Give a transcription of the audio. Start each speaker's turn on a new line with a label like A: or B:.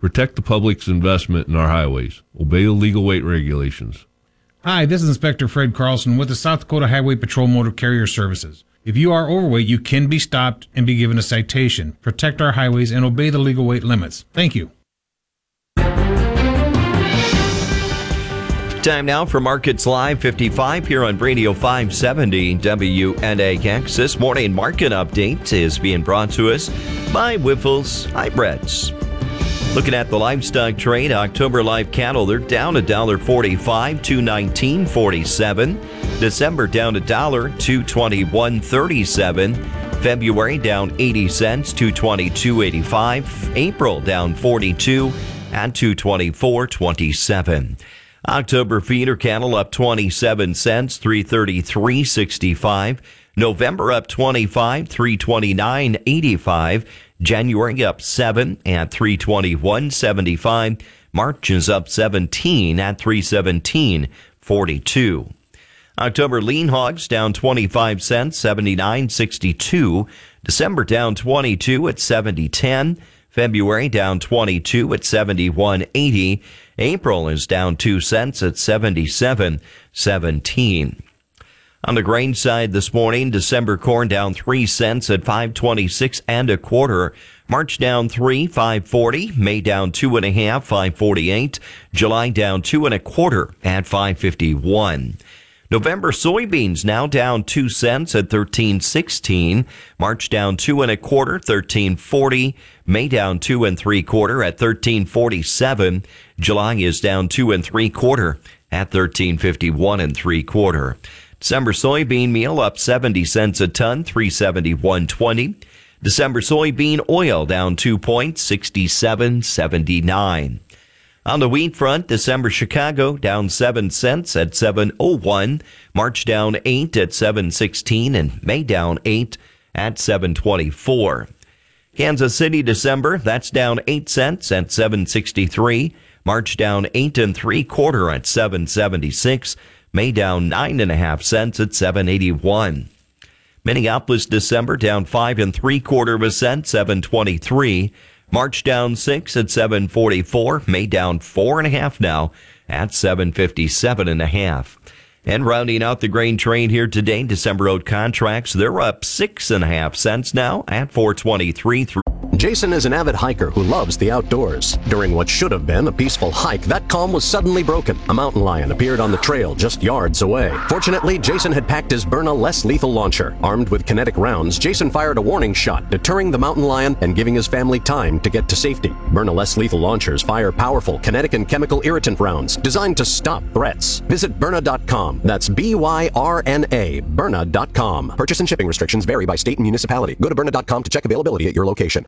A: Protect the public's investment in our highways. Obey the legal weight regulations.
B: Hi, this is Inspector Fred Carlson with the South Dakota Highway Patrol Motor Carrier Services. If you are overweight, you can be stopped and be given a citation. Protect our highways and obey the legal weight limits. Thank you.
C: Time now for Markets Live 55 here on Radio 570 WNAX. This morning market update is being brought to us by Wiffles Hybrids. Looking at the livestock trade, October live cattle, they're down $1.45, $219.47. December down $1, $221.37. February down 80 cents, $222.85. April down 42 at $224.27. October feeder cattle up 27 cents, $333.65. November up 25, $329.85. January up 7 at $321.75. March is up 17 at $317.42. October lean hogs down 25 cents, $79.62. December down 22 at $70.10. February down 22 at $71.80. April is down 2 cents at $77.17. On the grain side this morning, December corn down 3 cents at $5.26 and a quarter. March down 3, $5.40. May down 2.5, $5.48. July down 2 1/4 at $5.51. November soybeans now down 2 cents at $13.16. March down 2 1/4, $13.40. May down 2 3/4 at $13.47. July is down 2 3/4 at $13.51 3/4. December soybean meal up 70 cents a ton, $371.20. December soybean oil down 2 points, $67.79. On the wheat front, December Chicago down 7 cents at $7.01. March down 8 at $7.16 and May down 8 at $7.24. Kansas City December, that's down 8 cents at $7.63. March down 8 3/4 at $7.76. May down 9.5 cents at $7.81. Minneapolis December down 5 3/4 cents, $7.23. March down 6 at $7.44. May down 4.5 now at $7.57.5. And rounding out the grain trade here today, December oat contracts, they're up 6.5 cents now at $4.23.
D: Jason is an avid hiker who loves the outdoors. During what should have been a peaceful hike, that calm was suddenly broken. A mountain lion appeared on the trail just yards away. Fortunately, Jason had packed his Byrna less lethal launcher. Armed with kinetic rounds, Jason fired a warning shot, deterring the mountain lion and giving his family time to get to safety. Byrna less lethal launchers fire powerful kinetic and chemical irritant rounds designed to stop threats. Visit Byrna.com. That's BYRNA, Byrna.com. Purchase and shipping restrictions vary by state and municipality. Go to Byrna.com to check availability at your location.